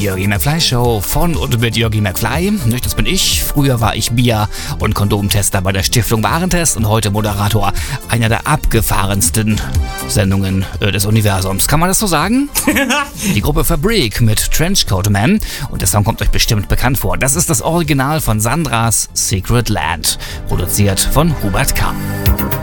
Jörgi McFly Show von und mit Jörgi McFly. Das bin ich. Früher war ich Bier- und Kondomtester bei der Stiftung Warentest und heute Moderator einer der abgefahrensten Sendungen des Universums. Kann man das so sagen? Die Gruppe Fabrik mit Trenchcoat Man und der Song kommt euch bestimmt bekannt vor. Das ist das Original von Sandras Secret Land, produziert von Hubert K.